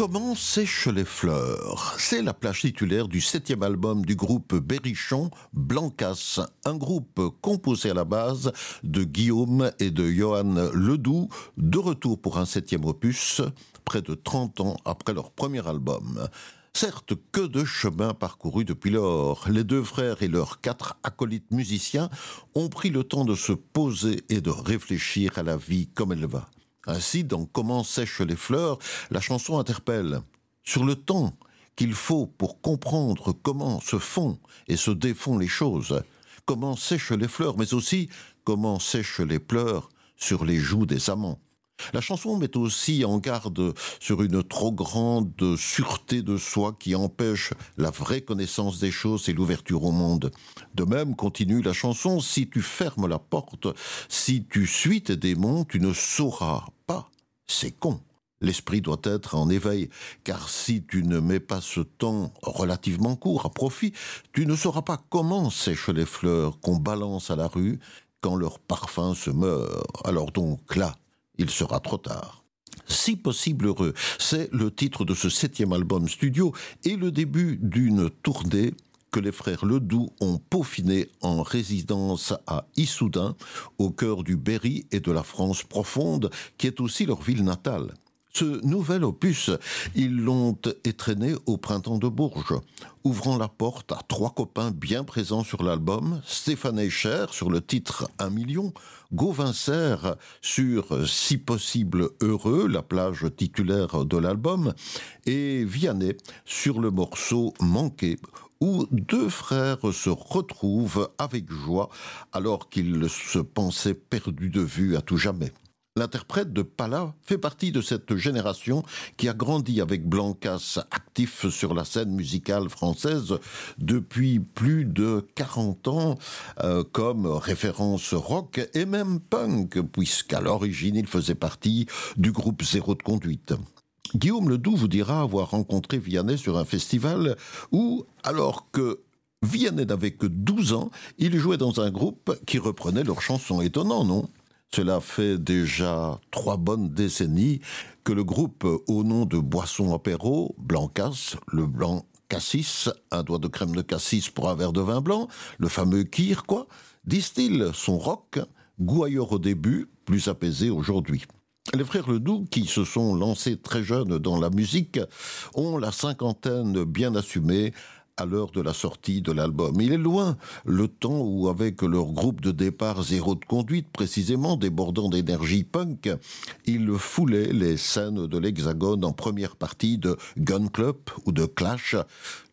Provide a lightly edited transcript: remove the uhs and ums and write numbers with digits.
Comment sèchent les fleurs? C'est la plage titulaire du 7e album du groupe Berrichon, Blancas, un groupe composé à la base de Guillaume et de Johan Ledoux, de retour pour un 7e opus, près de 30 ans après leur premier album. Certes, que de chemin parcouru depuis lors. Les deux frères et leurs 4 acolytes musiciens ont pris le temps de se poser et de réfléchir à la vie comme elle va. Ainsi, dans Comment sèchent les fleurs, la chanson interpelle sur le temps qu'il faut pour comprendre comment se font et se défont les choses. Comment sèchent les fleurs, mais aussi comment sèchent les pleurs sur les joues des amants. La chanson met aussi en garde sur une trop grande sûreté de soi qui empêche la vraie connaissance des choses et l'ouverture au monde. De même, continue la chanson, si tu fermes la porte, si tu suis tes démons, tu ne sauras pas. C'est con. L'esprit doit être en éveil, car si tu ne mets pas ce temps relativement court à profit, tu ne sauras pas comment sèchent les fleurs qu'on balance à la rue quand leur parfum se meurt. Alors donc là, il sera trop tard. Si possible heureux, c'est le titre de ce 7e album studio et le début d'une tournée que les frères Ledoux ont peaufiné en résidence à Issoudun, au cœur du Berry et de la France profonde, qui est aussi leur ville natale. Ce nouvel opus, ils l'ont étrenné au printemps de Bourges, ouvrant la porte à 3 copains bien présents sur l'album, Stéphane Eicher sur le titre 1 million, Gauvin Serre sur Si possible heureux, la plage titulaire de l'album, et Vianney sur le morceau Manqué, où 2 frères se retrouvent avec joie alors qu'ils se pensaient perdus de vue à tout jamais. L'interprète de Pala fait partie de cette génération qui a grandi avec Blancas, actif sur la scène musicale française depuis plus de 40 ans, comme référence rock et même punk, puisqu'à l'origine il faisait partie du groupe Zéro de Conduite. Guillaume Ledoux vous dira avoir rencontré Vianney sur un festival où, alors que Vianney n'avait que 12 ans, il jouait dans un groupe qui reprenait leurs chansons. Étonnant, non ? Cela fait déjà 3 bonnes décennies que le groupe au nom de Boisson Apéro, Blancas, le blanc cassis, un doigt de crème de cassis pour un verre de vin blanc, le fameux kir, distille son rock, goût ailleurs au début, plus apaisé aujourd'hui. Les frères Ledoux, qui se sont lancés très jeunes dans la musique, ont la cinquantaine bien assumée à l'heure de la sortie de l'album. Il est loin le temps où, avec leur groupe de départ Zéro de Conduite, précisément débordant d'énergie punk, ils foulaient les scènes de l'Hexagone en première partie de Gun Club ou de Clash.